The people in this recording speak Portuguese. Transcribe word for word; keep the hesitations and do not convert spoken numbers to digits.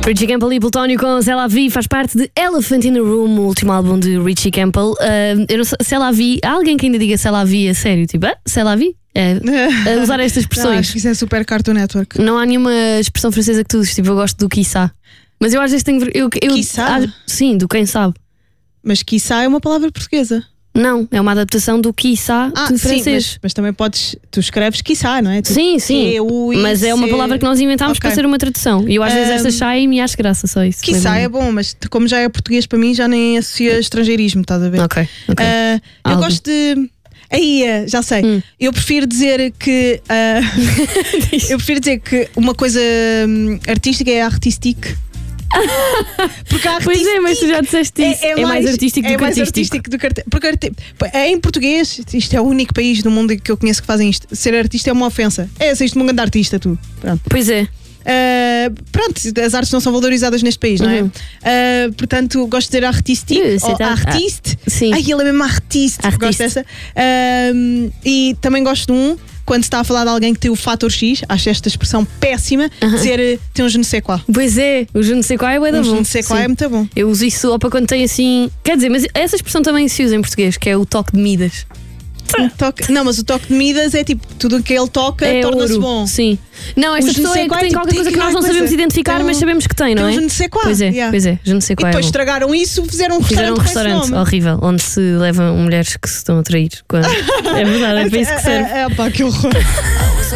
Richie Campbell e Plutónio com C'est la vie faz parte de Elephant in the Room, o último álbum de Richie Campbell. Uh, eu não sei, C'est la vie, há alguém que ainda diga C'est la vie a sério? Tipo, ah, C'est la vie? É, a usar estas expressões. Não, acho que isso é super Cartoon Network. Não há nenhuma expressão francesa que tu uses. Tipo, eu gosto do quiçá. Mas eu às vezes tenho. Eu, eu, Quiçá? ah, sim, do quem sabe. Mas quiçá é uma palavra portuguesa. Não, é uma adaptação do quiçá Ah, de sim, francês. mas, mas também podes. Tu escreves quiçá, não é? Tu, Sim, sim. Q, U, I, mas é uma C. palavra que nós inventámos Okay. para ser uma tradução. E eu às vezes Um, esta sai e me acho graça só isso. Quiçá é bom, mas como já é português para mim, já nem associa estrangeirismo, estás a ver? Ok, ok. Ah, eu Algo. gosto de. Aí, eh, já sei. Hum. Eu prefiro dizer que. ah, eu prefiro dizer que uma coisa hum, artística é artistique. Porque a Pois é, mas tu já disseste isso. É, É mais artístico é do que mais artístico. artístico do que arti- porque arti- é em português, isto é o único país do mundo que eu conheço que fazem isto. Ser artista é uma ofensa. É, seis de um grande artista, tu. Pronto. Pois é. Uh, pronto, as artes não são valorizadas neste país, não é? Uhum. Uh, portanto, gosto de dizer artistique Uh, ou c'est un- artiste. ah, sim. Ai, ele é mesmo artiste. Artiste. Gosto dessa. Uh, e também gosto de um, quando se está a falar de alguém que tem o fator X, acho esta expressão péssima, dizer uh, tem um je ne sais quoi. Pois é, o je ne sais quoi é bué da Um je bom. ne sais quoi Sim. é muito bom. Eu uso isso só para quando tem assim. Quer dizer, mas essa expressão também se usa em português, que é o toque de Midas. Um toque- não, mas o toque de Midas é tipo, tudo o que ele toca É torna-se ouro. bom. Sim. Não, esta O je ne pessoa sais é que quoi é tem tipo, qualquer tem coisa que qualquer nós não coisa. sabemos identificar, Tem um- mas sabemos que tem, não tem um é? je ne sais quoi. Pois é, Yeah. pois é, je ne sais E quoi. é depois bom. estragaram isso, fizeram um Fizeram um restaurante, com restaurante esse nome. horrível onde se levam mulheres que se estão a trair. Quando... É verdade, é para isso que serve. É, é, é, pá, que horror.